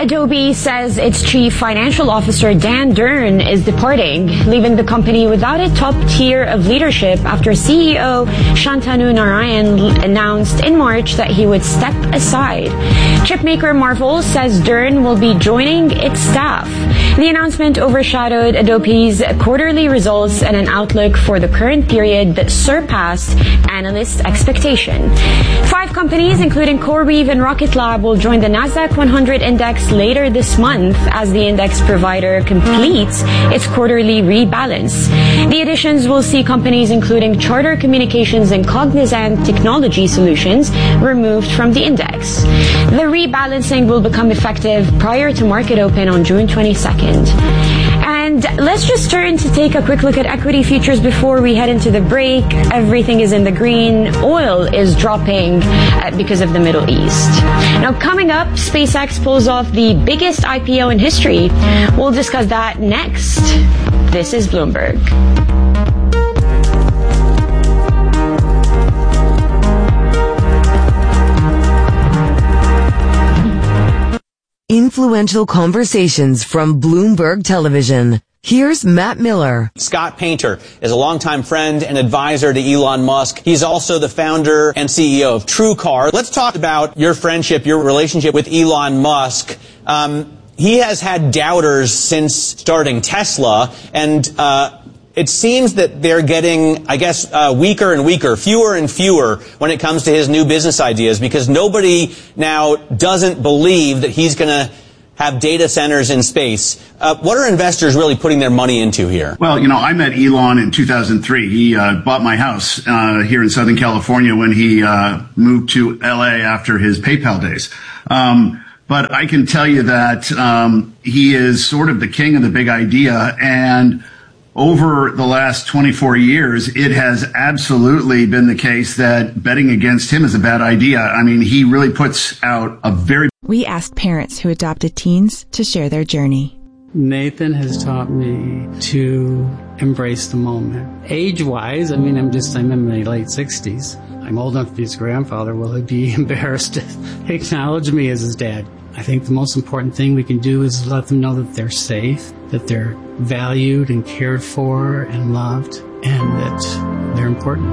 Adobe says its chief financial officer, Dan Durn, is departing, leaving the company without a top tier of leadership after CEO Shantanu Narayan announced in March that he would step aside. Chipmaker Marvell says Durn will be joining its staff. The announcement overshadowed Adobe's quarterly results and an outlook for the current period that surpassed analyst expectation. 5 companies, including CoreWeave and Rocket Lab, will join the Nasdaq 100 index later this month as the index provider completes its quarterly rebalance. The additions will see companies including Charter Communications and Cognizant Technology Solutions removed from the index. The rebalancing will become effective prior to market open on June 22nd. And let's just turn to take a quick look at equity futures before we head into the break. Everything is in the green. Oil is dropping because of the Middle East. Now, coming up, SpaceX pulls off the biggest IPO in history. We'll discuss that next. This is Bloomberg. Influential conversations from Bloomberg Television. Here's Matt Miller. Scott Painter is a longtime friend and advisor to Elon Musk. He's also the founder and CEO of TrueCar. Let's talk about your friendship, your relationship with Elon Musk. He has had doubters since starting Tesla, and it seems that they're getting, weaker and weaker, fewer and fewer when it comes to his new business ideas, because nobody now doesn't believe that he's going to have data centers in space. What are investors really putting their money into here? Well, I met Elon in 2003. He bought my house here in Southern California when he moved to LA after his PayPal days. But I can tell you that he is sort of the king of the big idea, and over the last 24 years, it has absolutely been the case that betting against him is a bad idea. I mean, he really puts out a very... We asked parents who adopted teens to share their journey. Nathan has taught me to embrace the moment. Age-wise, I'm in my late 60s. I'm old enough to be his grandfather. Will he be embarrassed to acknowledge me as his dad? I think the most important thing we can do is let them know that they're safe, that they're valued and cared for and loved, and that they're important.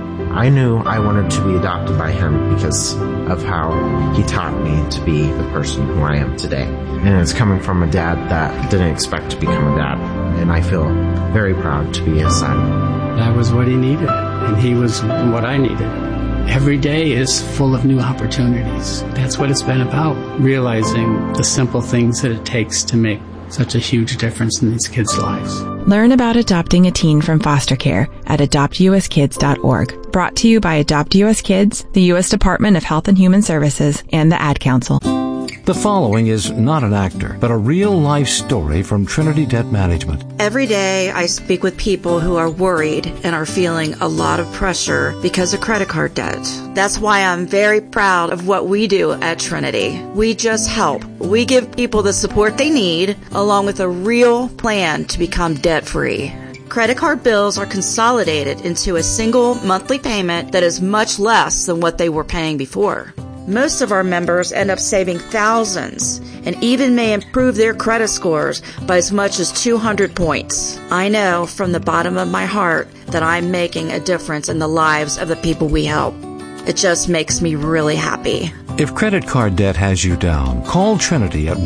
I knew I wanted to be adopted by him because of how he taught me to be the person who I am today. And it's coming from a dad that didn't expect to become a dad. And I feel very proud to be his son. That was what he needed, and he was what I needed. Every day is full of new opportunities. That's what it's been about, realizing the simple things that it takes to make such a huge difference in these kids' lives. Learn about adopting a teen from foster care at adoptuskids.org. Brought to you by Adopt US Kids, the U.S. Department of Health and Human Services, and the Ad Council. The following is not an actor, but a real-life story from Trinity Debt Management. Every day I speak with people who are worried and are feeling a lot of pressure because of credit card debt. That's why I'm very proud of what we do at Trinity. We just help. We give people the support they need, along with a real plan to become debt-free. Credit card bills are consolidated into a single monthly payment that is much less than what they were paying before. Most of our members end up saving thousands and even may improve their credit scores by as much as 200 points. I know from the bottom of my heart that I'm making a difference in the lives of the people we help. It just makes me really happy. If credit card debt has you down, call Trinity at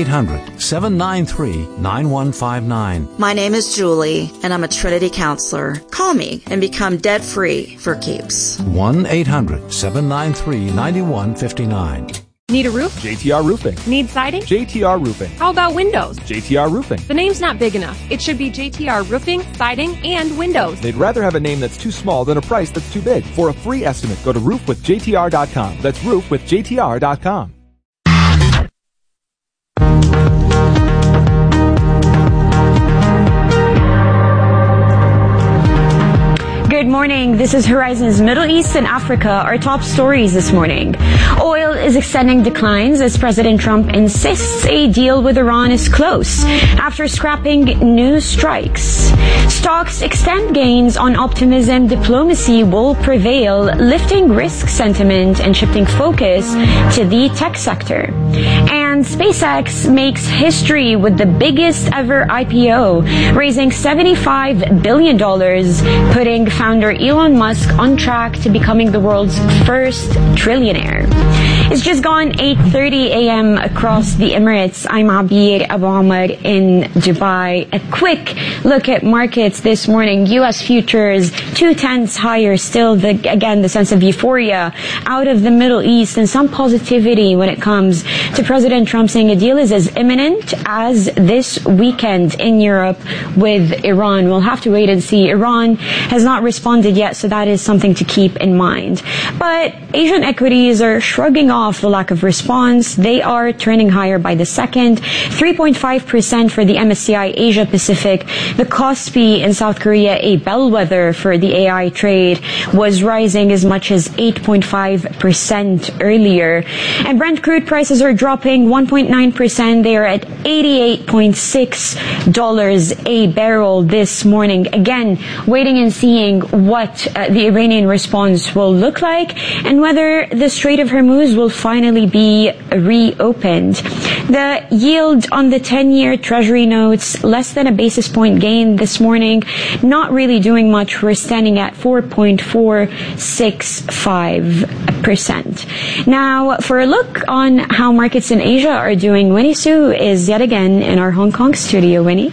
1-800-793-9159. My name is Julie, and I'm a Trinity counselor. Call me and become debt-free for keeps. 1-800-793-9159. Need a roof? JTR Roofing. Need siding? JTR Roofing. How about windows? JTR Roofing. The name's not big enough. It should be JTR Roofing, Siding, and Windows. They'd rather have a name that's too small than a price that's too big. For a free estimate, go to roofwithjtr.com. That's roofwithjtr.com. Good morning. This is Horizon's Middle East and Africa, our top stories this morning. Oil is extending declines as President Trump insists a deal with Iran is close after scrapping new strikes. Stocks extend gains on optimism diplomacy will prevail, lifting risk sentiment and shifting focus to the tech sector. And And SpaceX makes history with the biggest ever IPO, raising $75 billion, putting founder Elon Musk on track to becoming the world's first trillionaire. It's just gone 8:30 a.m. across the Emirates. I'm Abir Abu Amr in Dubai. A quick look at markets this morning. U.S. futures 0.2 higher still. Again, the sense of euphoria out of the Middle East and some positivity when it comes to President Trump saying a deal is as imminent as this weekend in Europe with Iran. We'll have to wait and see. Iran has not responded yet, so that is something to keep in mind. But Asian equities are shrugging off the lack of response. They are turning higher by the second. 3.5% for the MSCI Asia Pacific. The Kospi in South Korea, a bellwether for the AI trade, was rising as much as 8.5% earlier. And Brent crude prices are dropping 1.9%. They are at $88.6 a barrel this morning. Again, waiting and seeing what the Iranian response will look like and whether the Strait of Hormuz will finally be reopened. The yield on the 10-year Treasury notes, less than a basis point gain this morning, not really doing much. We're standing at 4.465%. Now, for a look on how markets in Asia are doing, Winnie Su is yet again in our Hong Kong studio. Winnie?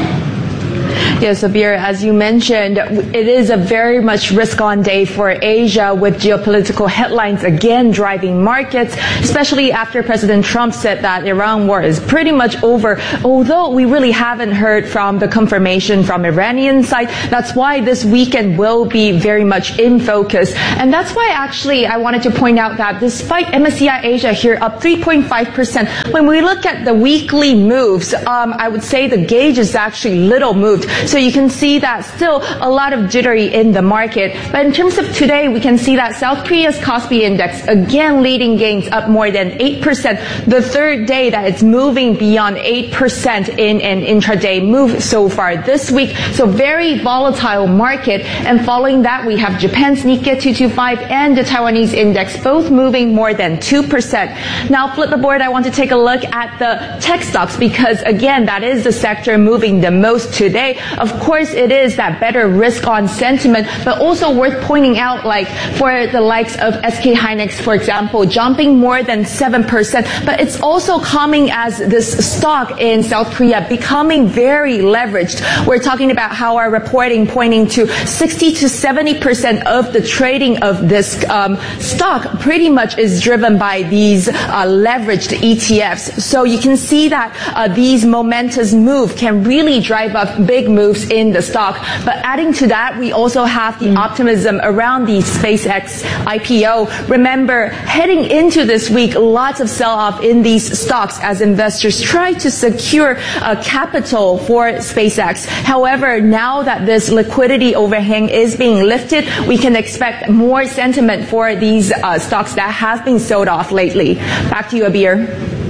Yes, Abir, as you mentioned, it is a very much risk-on day for Asia, with geopolitical headlines again driving markets, especially after President Trump said that Iran war is pretty much over, although we really haven't heard from the confirmation from Iranian side. That's why this weekend will be very much in focus. And that's why actually I wanted to point out that despite MSCI Asia here up 3.5%, when we look at the weekly moves, I would say the gauge is actually little moved. So you can see that still a lot of jittery in the market. But in terms of today, we can see that South Korea's Kospi index again leading gains up more than 8%. The third day that it's moving beyond 8% in an intraday move so far this week. So very volatile market. And following that, we have Japan's Nikkei 225 and the Taiwanese index both moving more than 2%. Now flip the board, I want to take a look at the tech stocks because again, that is the sector moving the most today. Of course, it is that better risk-on sentiment, but also worth pointing out, like for the likes of SK Hynix, for example, jumping more than 7%, but it's also coming as this stock in South Korea becoming very leveraged. We're talking about how our reporting pointing to 60 to 70% of the trading of this stock pretty much is driven by these leveraged ETFs. So you can see that these momentous move can really drive up big moves in the stock. But adding to that, we also have the optimism around the SpaceX IPO. Remember, heading into this week, lots of sell-off in these stocks as investors try to secure capital for SpaceX. However, now that this liquidity overhang is being lifted, we can expect more sentiment for these stocks that have been sold off lately. Back to you, Abir.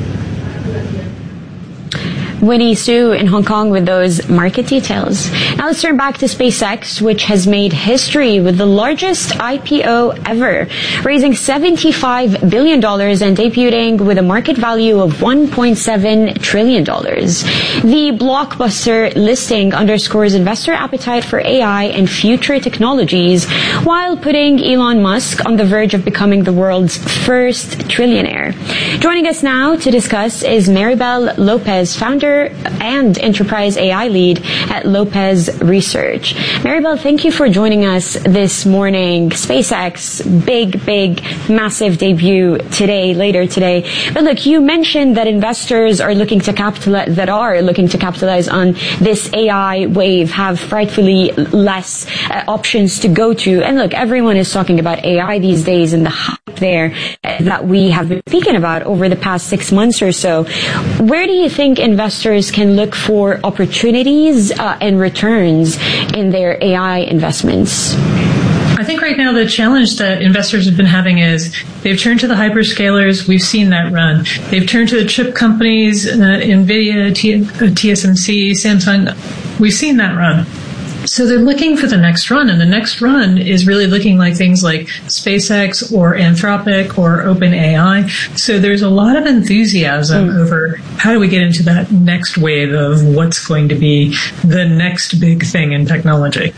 Winnie Su in Hong Kong with those market details. Now let's turn back to SpaceX, which has made history with the largest IPO ever, raising $75 billion and debuting with a market value of $1.7 trillion. The blockbuster listing underscores investor appetite for AI and future technologies, while putting Elon Musk on the verge of becoming the world's first trillionaire. Joining us now to discuss is Maribel Lopez, founder and enterprise AI lead at Lopez Research. Maribel, thank you for joining us this morning. SpaceX, big, massive debut later today. But look, you mentioned that investors are looking to capitalize on this AI wave, have frightfully less options to go to. And look, everyone is talking about AI these days and the hype there that we have been speaking about over the past 6 months or so. Where do you think investors can look for opportunities and returns in their AI investments? I think right now the challenge that investors have been having is they've turned to the hyperscalers. We've seen that run. They've turned to the chip companies, NVIDIA, TSMC, Samsung. We've seen that run. So they're looking for the next run, and the next run is really looking like things like SpaceX or Anthropic or OpenAI. So there's a lot of enthusiasm over how do we get into that next wave of what's going to be the next big thing in technology.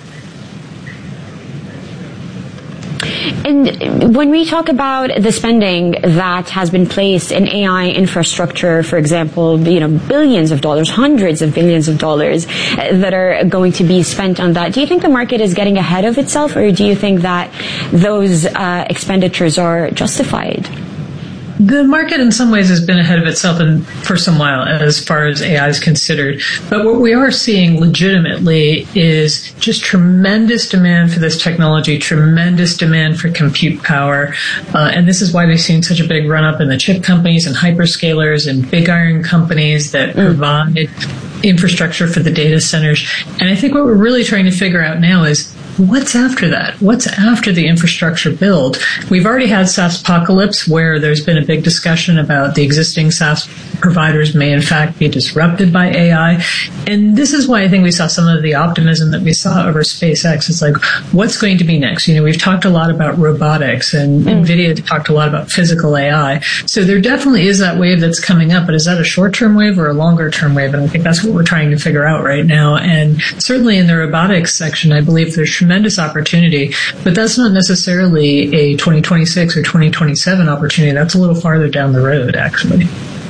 And when we talk about the spending that has been placed in AI infrastructure, for example, billions of dollars, hundreds of billions of dollars that are going to be spent on that, do you think the market is getting ahead of itself, or do you think that those expenditures are justified? The market in some ways has been ahead of itself for some while as far as AI is considered. But what we are seeing legitimately is just tremendous demand for this technology, tremendous demand for compute power. And this is why we've seen such a big run up in the chip companies and hyperscalers and big iron companies that provide infrastructure for the data centers. And I think what we're really trying to figure out now is what's after that? What's after the infrastructure build? We've already had SaaSpocalypse, where there's been a big discussion about the existing SaaS providers may in fact be disrupted by AI. And this is why I think we saw some of the optimism that we saw over SpaceX. It's like, what's going to be next? We've talked a lot about robotics, and NVIDIA talked a lot about physical AI. So there definitely is that wave that's coming up, but is that a short-term wave or a longer-term wave? And I think that's what we're trying to figure out right now. And certainly in the robotics section, I believe there's tremendous opportunity, but that's not necessarily a 2026 or 2027 opportunity. That's a little farther down the road, actually.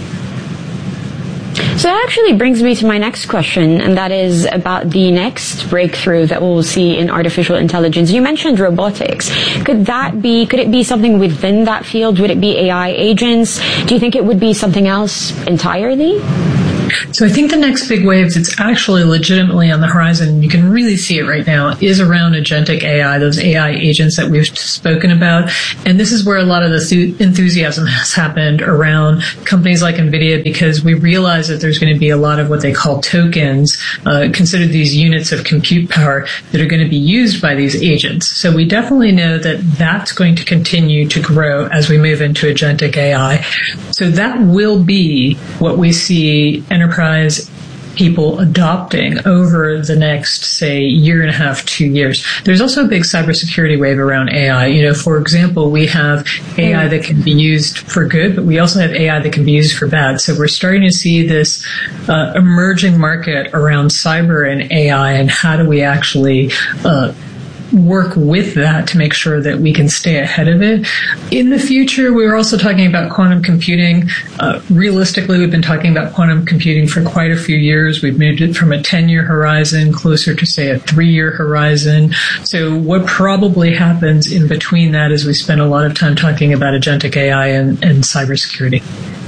So that actually brings me to my next question, and that is about the next breakthrough that we'll see in artificial intelligence. You mentioned robotics. Could it be something within that field? Would it be AI agents? Do you think it would be something else entirely? So I think the next big wave that's actually legitimately on the horizon, you can really see it right now, is around agentic AI, those AI agents that we've spoken about. And this is where a lot of the enthusiasm has happened around companies like NVIDIA, because we realize that there's going to be a lot of what they call tokens, considered these units of compute power that are going to be used by these agents. So we definitely know that that's going to continue to grow as we move into agentic AI. So that will be what we see enterprise people adopting over the next, say, year and a half, 2 years. There's also a big cybersecurity wave around AI. For example, we have AI that can be used for good, but we also have AI that can be used for bad. So we're starting to see this emerging market around cyber and AI, and how do we actually work with that to make sure that we can stay ahead of it. In the future, we were also talking about quantum computing. Realistically, we've been talking about quantum computing for quite a few years. We've moved it from a 10-year horizon closer to, say, a 3-year horizon. So what probably happens in between that is we spend a lot of time talking about agentic AI and cybersecurity.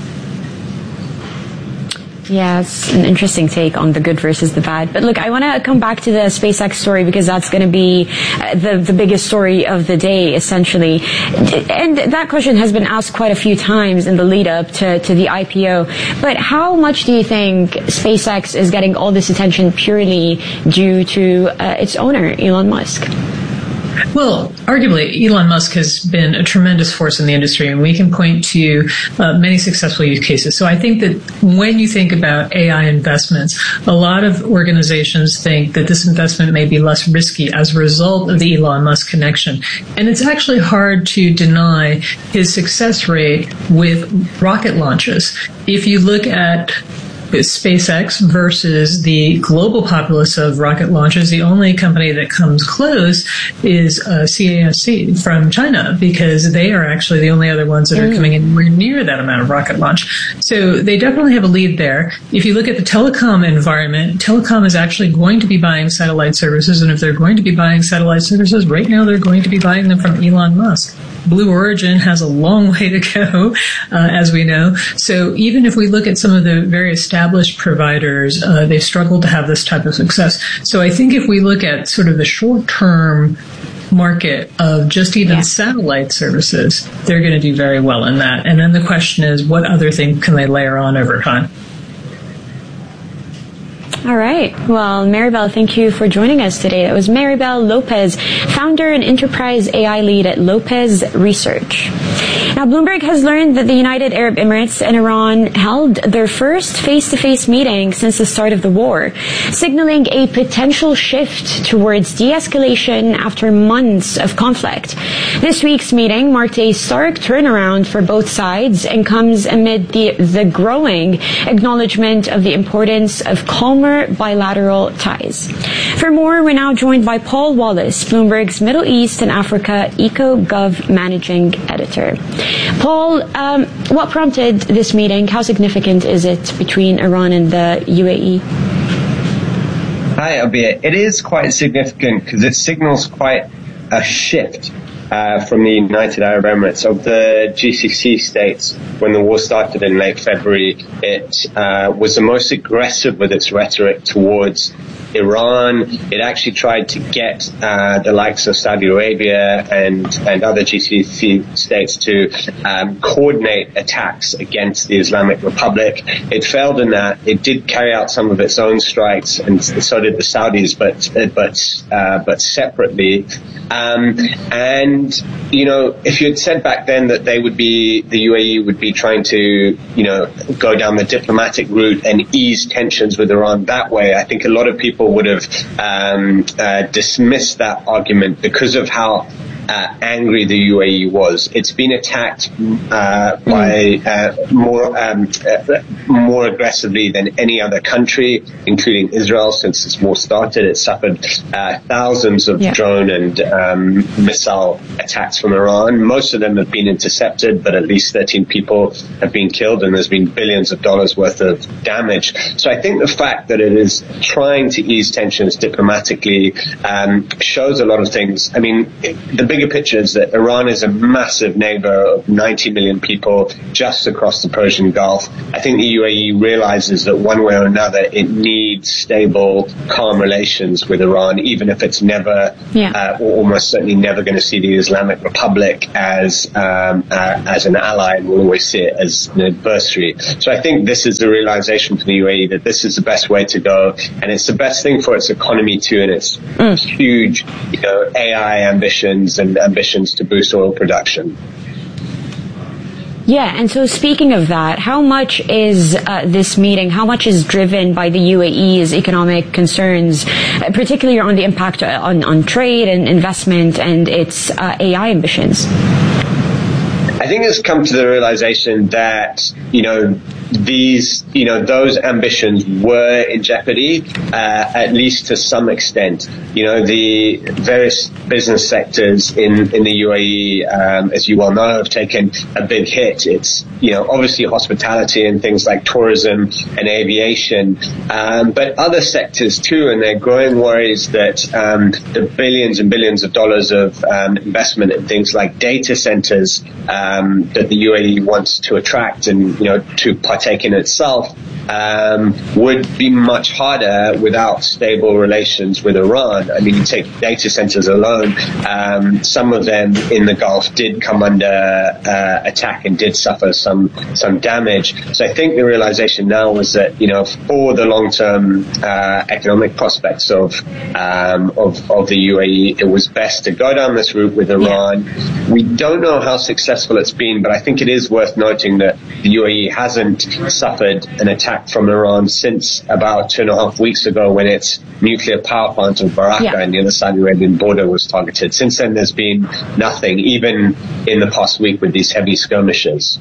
Yeah, it's an interesting take on the good versus the bad. But look, I want to come back to the SpaceX story, because that's going to be the biggest story of the day, essentially. And that question has been asked quite a few times in the lead up to the IPO. But how much do you think SpaceX is getting all this attention purely due to its owner, Elon Musk? Well, arguably, Elon Musk has been a tremendous force in the industry, and we can point to many successful use cases. So I think that when you think about AI investments, a lot of organizations think that this investment may be less risky as a result of the Elon Musk connection. And it's actually hard to deny his success rate with rocket launches. If you look at SpaceX versus the global populace of rocket launches, the only company that comes close is CASC from China, because they are actually the only other ones that are coming anywhere near that amount of rocket launch. So they definitely have a lead there. If you look at the telecom environment, telecom is actually going to be buying satellite services, and if they're going to be buying satellite services, right now they're going to be buying them from Elon Musk. Blue Origin has a long way to go, as we know. So even if we look at some of the very established providers, they've struggled to have this type of success. So I think if we look at sort of the short-term market of just even satellite services, they're going to do very well in that. And then the question is, what other thing can they layer on over time? All right. Well, Maribel, thank you for joining us today. That was Maribel Lopez, founder and enterprise AI lead at Lopez Research. Now, Bloomberg has learned that the United Arab Emirates and Iran held their first face-to-face meeting since the start of the war, signaling a potential shift towards de-escalation after months of conflict. This week's meeting marked a stark turnaround for both sides and comes amid the growing acknowledgement of the importance of calmer bilateral ties. For more, we're now joined by Paul Wallace, Bloomberg's Middle East and Africa EcoGov Managing Editor. Paul, what prompted this meeting? How significant is it between Iran and the UAE? Hi, Albia. It is quite significant because it signals quite a shift from the United Arab Emirates. Of the GCC states, when the war started in late February, it was the most aggressive with its rhetoric towards Iran. It actually tried to get the likes of Saudi Arabia and other GCC states to coordinate attacks against the Islamic Republic. It failed in that. It did carry out some of its own strikes, and so did the Saudis, but separately. And you know, if you had said back then that the UAE would be trying to, go down the diplomatic route and ease tensions with Iran that way, I think a lot of people would have dismissed that argument because of how angry the UAE was. It's been attacked by more aggressively than any other country, including Israel, since this war started. It suffered thousands of drone and missile attacks from Iran. Most of them have been intercepted, but at least 13 people have been killed, and there's been billions of dollars worth of damage. So I think the fact that it is trying to ease tensions diplomatically shows a lot of things. I mean, the bigger picture is that Iran is a massive neighbor of 90 million people just across the Persian Gulf. I think the UAE realizes that one way or another it needs stable, calm relations with Iran, even if it's never, or almost certainly never going to see the Islamic Republic as an ally, and will always see it as an adversary. So I think this is the realization for the UAE that this is the best way to go, and it's the best thing for its economy too, and its huge, AI ambitions and ambitions to boost oil production. Yeah, and so speaking of that, how much is this meeting, how much is driven by the UAE's economic concerns, particularly on the impact on trade and investment and its AI ambitions? I think it's come to the realization that, those ambitions were in jeopardy, at least to some extent. The various business sectors in the UAE, as you well know, have taken a big hit. It's, obviously hospitality and things like tourism and aviation, but other sectors too, and there are growing worries that the billions and billions of dollars of investment in things like data centers that the UAE wants to attract and, to partake in itself, would be much harder without stable relations with Iran. I mean, you take data centers alone, some of them in the Gulf did come under attack and did suffer some damage. So I think the realization now was that, for the long-term economic prospects of the UAE, it was best to go down this route with Iran. Yeah. We don't know how successful it's been, but I think it is worth noting that the UAE hasn't suffered an attack from Iran since about 2.5 weeks ago, when its nuclear power plant of Barakah near the Saudi Arabian border was targeted. Since then, there's been nothing, even in the past week with these heavy skirmishes.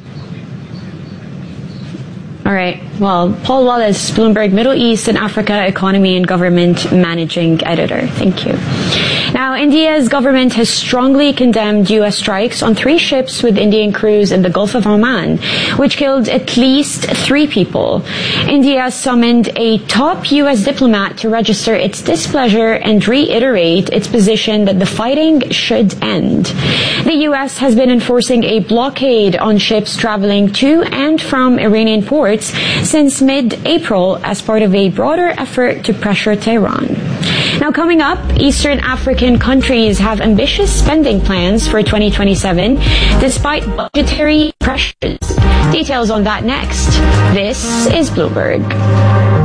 All right. Well, Paul Wallace, Bloomberg Middle East and Africa Economy and Government Managing Editor. Thank you. Now, India's government has strongly condemned U.S. strikes on 3 ships with Indian crews in the Gulf of Oman, which killed at least 3 people. India summoned a top U.S. diplomat to register its displeasure and reiterate its position that the fighting should end. The U.S. has been enforcing a blockade on ships traveling to and from Iranian ports since mid-April as part of a broader effort to pressure Tehran. Now, coming up, Eastern African countries have ambitious spending plans for 2027 despite budgetary pressures. Details on that next. This is Bloomberg.